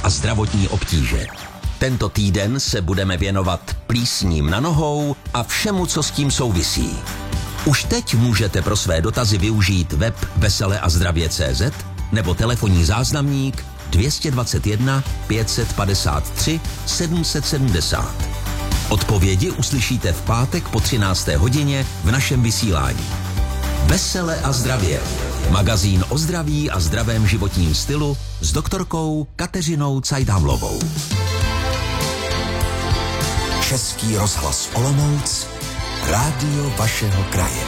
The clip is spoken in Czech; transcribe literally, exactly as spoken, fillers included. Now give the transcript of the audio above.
a zdravotní obtíže. Tento týden se budeme věnovat plísním na nohou a všemu, co s tím souvisí. Už teď můžete pro své dotazy využít web vesele a zdravě tečka cé zet nebo telefonní záznamník dvě stě dvacet jedna pět set padesát tři sedm set sedmdesát. Odpovědi uslyšíte v pátek po třinácté hodině v našem vysílání. Vesele a zdravě. Magazín o zdraví a zdravém životním stylu s doktorkou Kateřinou Cajdhamlovou. Český rozhlas Olomouc, rádio vašeho kraje.